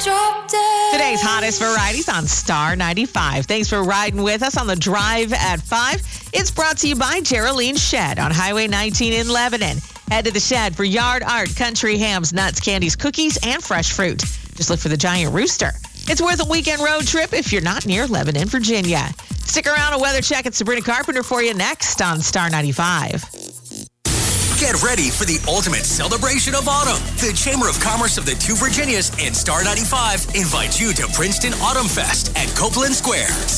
drop dead. Today's hottest varieties on Star 95. Thanks for riding with us on the drive at 5. It's brought to you by Geraldine Shed on Highway 19 in Lebanon. Head to the Shed for yard art, country hams, nuts, candies, cookies, and fresh fruit. Just look for the giant rooster. It's worth a weekend road trip if you're not near Lebanon, Virginia. Stick around, a weather check at Sabrina Carpenter for you next on Star 95. Get ready for the ultimate celebration of autumn. The Chamber of Commerce of the Two Virginias and Star 95 invite you to Princeton Autumn Fest at Copeland Square.